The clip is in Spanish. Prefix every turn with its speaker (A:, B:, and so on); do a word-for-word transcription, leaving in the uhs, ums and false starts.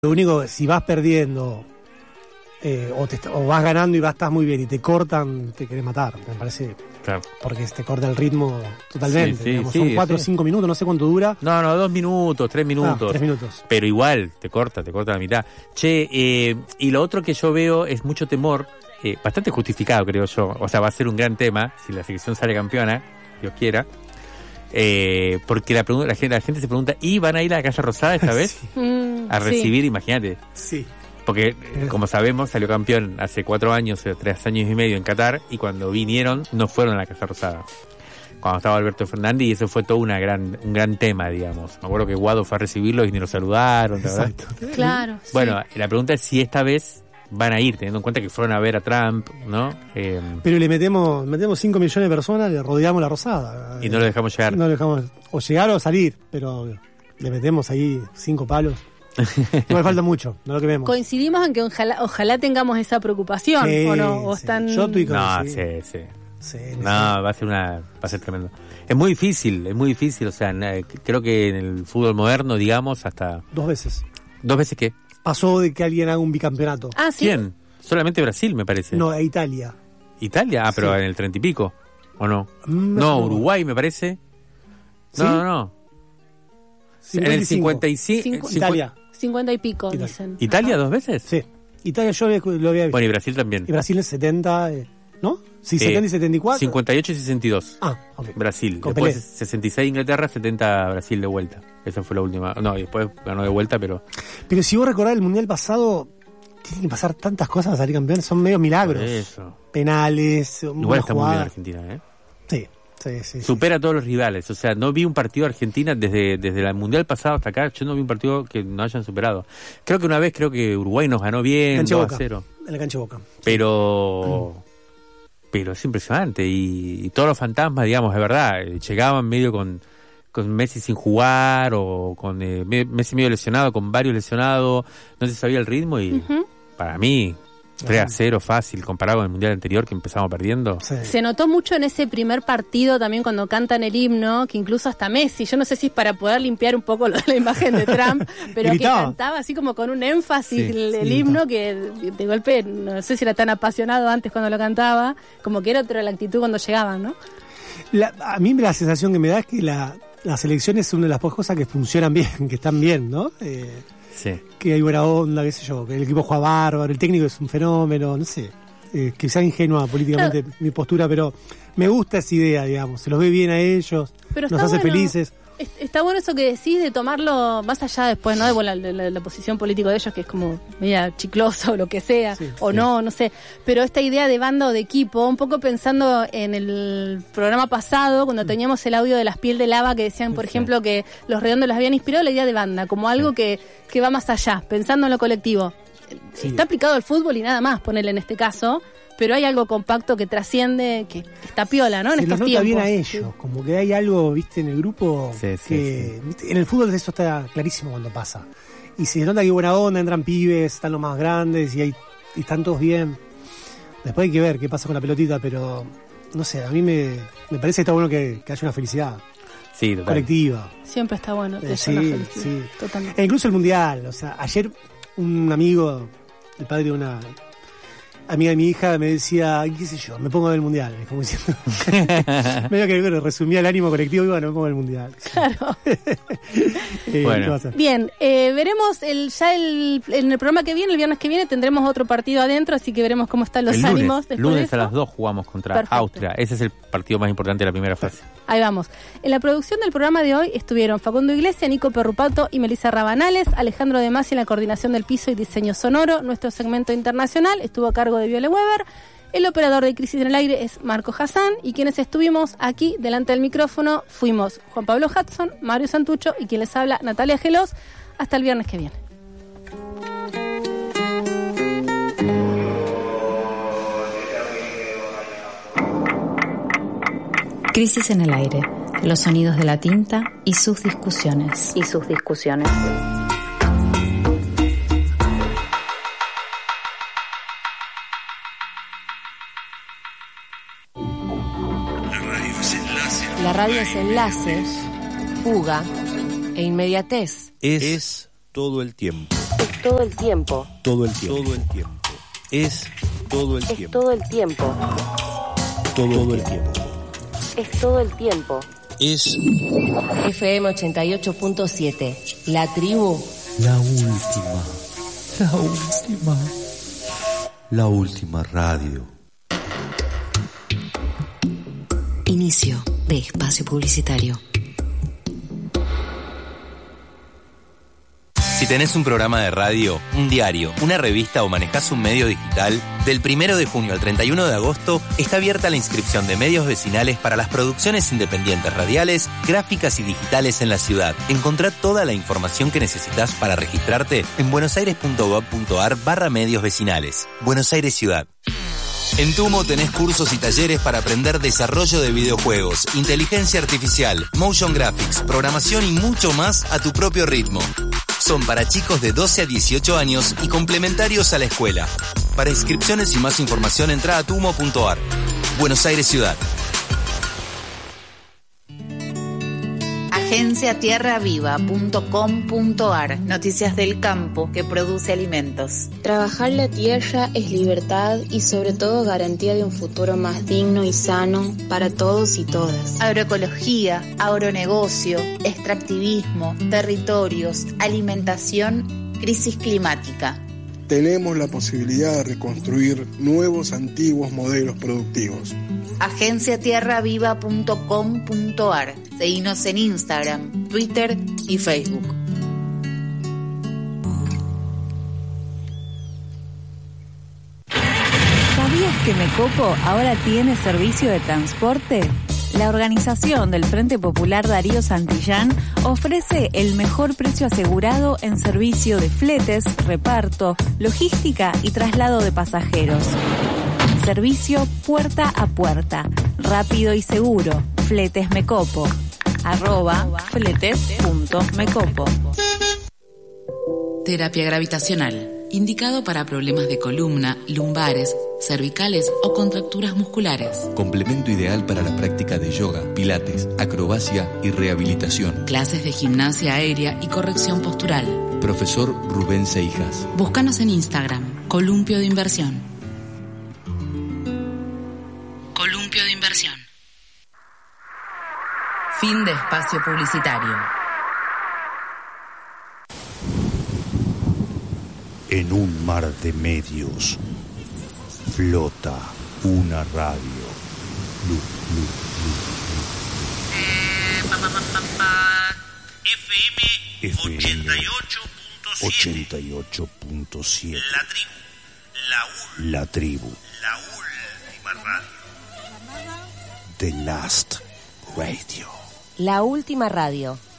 A: Lo único, si vas perdiendo eh, o, te, o vas ganando y vas, estás muy bien y te cortan, te querés matar, me parece.
B: Claro.
A: Porque te corta el ritmo totalmente.
B: Sí, sí,
A: digamos,
B: sí,
A: son cuatro o
B: sí.
A: cinco minutos, no sé cuánto dura.
B: No, no, dos minutos, tres minutos.
A: Ah, tres minutos.
B: Pero igual, te corta, te corta la mitad. Che, eh, y lo otro que yo veo es mucho temor, eh, bastante justificado, creo yo. O sea, va a ser un gran tema si la selección sale campeona, Dios quiera. Eh, porque la, la, gente, la gente se pregunta, ¿y van a ir a la Casa Rosada esta vez?
C: Sí. Mm,
B: a recibir,
C: sí.
B: Imagínate.
A: Sí.
B: Porque, eh, como sabemos, salió campeón hace cuatro años, o tres años y medio en Qatar, y cuando vinieron, no fueron a la Casa Rosada. Cuando estaba Alberto Fernández, y eso fue todo una gran, un gran tema, digamos. Me acuerdo que Guado fue a recibirlos y ni lo saludaron, ¿verdad?
A: Exacto.
C: Claro.
B: Bueno,
C: sí.
B: la pregunta es si esta vez van a ir, teniendo en cuenta que fueron a ver a Trump, ¿no? Eh,
A: Pero le metemos metemos cinco millones de personas, le rodeamos la Rosada.
B: y no lo dejamos llegar.
A: No lo dejamos o llegar o salir, pero le metemos ahí cinco palos. Igual falta mucho, no lo que vemos.
C: Coincidimos en que ojalá, ojalá tengamos esa preocupación,
A: Sí,
C: ¿o no? ¿O
A: sí.
C: están...
A: Yo estoy con-
B: No,
A: sí.
B: sí, sí.
A: Sí,
B: No, va a ser una, va a ser tremendo. Es muy difícil, es muy difícil, o sea, na- creo que en el fútbol moderno, digamos, hasta
A: Dos veces.
B: dos veces que.
A: Pasó de que alguien haga un bicampeonato.
C: Ah, sí.
B: ¿Quién? Solamente Brasil, me parece.
A: No, a Italia.
B: Italia, ah, pero
A: Sí.
B: en el treinta y pico, ¿o no?
A: Mm,
B: No, Uruguay, me parece.
A: ¿Sí?
B: No, no, no. En el cincuenta y cinco.
C: Cincu-
B: cincu-
A: Italia.
C: Cincuenta y pico,
A: Italia.
C: dicen.
B: ¿Italia
C: Ajá.
B: dos veces?
A: Sí. Italia yo lo lo había visto.
B: Bueno, y Brasil también.
A: Y Brasil en setenta, eh, ¿no? Sí,
B: Eh,
A: setenta y setenta y cuatro.
B: cincuenta y ocho y sesenta y dos.
A: Ah, ok.
B: Brasil.
A: Con
B: Después
A: Pelé.
B: sesenta y seis Inglaterra, setenta Brasil de vuelta. Esa fue la última. No, y después ganó de vuelta, pero...
A: Pero si vos recordás el Mundial pasado, tienen que pasar tantas cosas para salir campeón, son medio milagros.
B: Por eso.
A: Penales,
B: Igual
A: buenas
B: está muy bien
A: jugadas.
B: Argentina, ¿eh?
A: Sí, sí, sí. sí.
B: Supera a todos los rivales. O sea, no vi un partido de Argentina desde, desde el Mundial pasado hasta acá. Yo no vi un partido que no hayan superado. Creo que una vez, creo que Uruguay nos ganó bien,
A: Cancha
B: dos
A: Boca.
B: a cero.
A: En la cancha de Boca.
B: Pero... Pero es impresionante. Y, y todos los fantasmas, digamos, de verdad, eh, llegaban medio con... con Messi sin jugar o con eh, me- Messi medio lesionado, con varios lesionados, no se sabía el ritmo y
C: Ujú.
B: para mí tres a cero fácil comparado con el mundial anterior que empezamos perdiendo.
A: Sí.
C: Se notó mucho en ese primer partido también cuando cantan el himno, que incluso hasta Messi, yo no sé si es para poder limpiar un poco lo de la imagen de Trump, pero
A: Gritaba.
C: que cantaba así como con un énfasis
B: Sí,
C: el, el
A: sí,
C: himno que de, de golpe, no sé si era tan apasionado antes cuando lo cantaba, como que era otra la actitud cuando llegaban, ¿no?
A: La- a mí la sensación que me da es que la, la selección es una de las pocas cosas que funcionan bien, que están bien, ¿no? Eh,
B: Sí.
A: que hay buena onda, qué sé yo, que el equipo juega bárbaro, el técnico es un fenómeno, no sé. Eh, quizá ingenua políticamente mi postura, pero me gusta esa idea, digamos. Se los ve bien a ellos,
C: Pero
A: nos
C: está
A: hace
C: bueno.
A: felices.
C: Es- Está bueno eso que decís de tomarlo más allá después, ¿no? De la, de la, la posición política de ellos, que es como media chiclosa o lo que sea,
A: Sí,
C: o
A: sí.
C: no, no sé. Pero esta idea de banda o de equipo, un poco pensando en el programa pasado, cuando teníamos el audio de Las Piel de Lava, que decían, por
B: Sí.
C: ejemplo, que los redondos les habían inspirado la idea de banda, como algo
B: Sí.
C: que, que va más allá, pensando en lo colectivo.
A: Sí.
C: Está aplicado al fútbol y nada más, ponerle en este caso, pero hay algo compacto que trasciende, que está piola, ¿no? En
A: Se los
C: estos
A: nota
C: tiempos.
A: bien a ellos, como que hay algo, viste, en el grupo
B: Sí, sí,
A: que...
B: sí.
A: ¿viste? En el fútbol eso está clarísimo cuando pasa. Y se nota que hay buena onda, entran pibes, están los más grandes y, hay, y están todos bien. Después hay que ver qué pasa con la pelotita, pero no sé, a mí me, me parece que está bueno que, que haya una felicidad
B: Sí, total.
A: colectiva.
C: Siempre está bueno.
A: Eh,
C: eso, la
A: sí,
C: felicidad.
A: sí.
C: Totalmente.
A: E incluso el mundial, o sea, ayer un amigo, el padre de una amiga de mi hija, me decía, qué sé yo, me pongo a ver el mundial, es como diciendo, medio que bueno, resumía el ánimo colectivo y bueno, me pongo a ver el mundial.
C: Claro.
A: Eh,
B: Bueno.
A: ¿qué va a hacer?
C: Bien, eh, veremos el, ya el, en el programa que viene, el viernes que viene, tendremos otro partido adentro, así que veremos cómo están los
B: El
C: ánimos
B: lunes,
C: después de
B: lunes
C: eso.
B: a las dos jugamos contra
C: Perfecto.
B: Austria. Ese es el partido más importante de la primera fase.
C: Ahí vamos. En la producción del programa de hoy estuvieron Facundo Iglesias, Nico Perrupato y Melissa Rabanales, Alejandro De Masi en la coordinación del piso y diseño sonoro. Nuestro segmento internacional estuvo a cargo de Viole Weber. El operador de Crisis en el Aire es Marco Hassan y quienes estuvimos aquí delante del micrófono fuimos Juan Pablo Hudson, Mario Santucho y quien les habla Natalia Gelos. Hasta el viernes que viene.
D: Crisis en el aire, los sonidos de la tinta y sus discusiones.
E: y sus discusiones.
F: La radio es enlace, fuga e inmediatez.
G: Es todo el tiempo.
E: todo el tiempo.
G: Todo el tiempo. Todo el tiempo. Es todo el
E: Es
G: tiempo.
E: todo el tiempo.
G: Todo el tiempo.
E: Es todo el tiempo.
G: Es
F: F M ochenta y ocho punto siete. La tribu.
H: La última. La última. La última radio.
D: Inicio de espacio publicitario.
I: Si tenés un programa de radio, un diario, una revista o manejás un medio digital, del primero de junio al treinta y uno de agosto está abierta la inscripción de medios vecinales para las producciones independientes radiales, gráficas y digitales en la ciudad. Encontrá toda la información que necesitas para registrarte en buenosaires.gov.ar barra medios vecinales. Buenos Aires Ciudad. En Tumo tenés cursos y talleres para aprender desarrollo de videojuegos, inteligencia artificial, motion graphics, programación y mucho más a tu propio ritmo. Son para chicos de doce a dieciocho años y complementarios a la escuela. Para inscripciones y más información entra a tumo punto ar. Buenos Aires Ciudad.
J: agencia tierra viva punto com punto ar. Noticias del campo que produce alimentos.
K: Trabajar la tierra es libertad y sobre todo garantía de un futuro más digno y sano para todos y todas.
J: Agroecología, agronegocio, extractivismo, territorios, alimentación, crisis climática.
L: Tenemos la posibilidad de reconstruir nuevos antiguos modelos productivos.
J: agencia tierra viva punto com punto ar. Seguinos en Instagram, Twitter y Facebook.
M: ¿Sabías que Mecopo ahora tiene servicio de transporte? La organización del Frente Popular Darío Santillán ofrece el mejor precio asegurado en servicio de fletes, reparto, logística y traslado de pasajeros. Servicio puerta a puerta, rápido y seguro. Fletes Mecopo. Arroba fletes.mecopo.
N: Terapia gravitacional. Indicado para problemas de columna, lumbares, cervicales o contracturas musculares.
H: Complemento ideal para la práctica de yoga, pilates, acrobacia y rehabilitación.
N: Clases de gimnasia aérea y corrección postural.
H: Profesor Rubén Seijas.
N: Búscanos en Instagram, Columpio de Inversión. Columpio de Inversión. Fin de espacio publicitario.
O: En un mar de medios flota una radio. Lu, lu, lu, lu. F M ochenta y ocho punto siete.
P: La tribu. La, ul-
O: La tribu.
P: la última radio.
O: The Last Radio.
F: La última radio.